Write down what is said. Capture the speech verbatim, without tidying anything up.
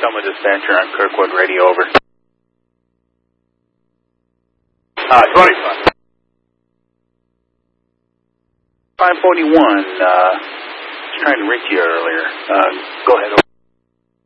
Selma dispatcher on Kirkwood radio, over. Uh, twenty-five. five forty-one, uh, was trying to reach you earlier. Uh, go ahead, over.